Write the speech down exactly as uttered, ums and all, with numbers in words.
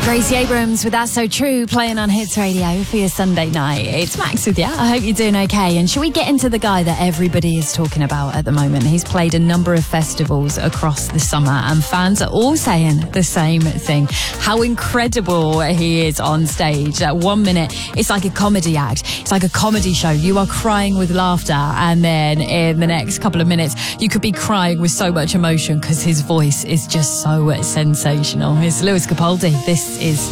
Gracie Abrams with That's So True, playing on Hits Radio for your Sunday night. It's Max with you. I hope you're doing okay. And shall we get into the guy that everybody is talking about at the moment? He's played a number of festivals across the summer and fans are all saying the same thing. How incredible he is on stage. At one minute, it's like a comedy act. It's like a comedy show. You are crying with laughter, and then in the next couple of minutes, you could be crying with so much emotion because his voice is just so sensational. It's Lewis Capaldi. This is